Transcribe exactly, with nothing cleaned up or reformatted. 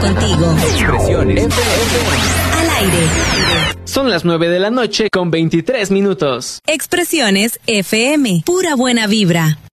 contigo. Expresiones F M. Al aire. Son las nueve de la noche con veintitrés minutos. Expresiones F M. Pura buena vibra.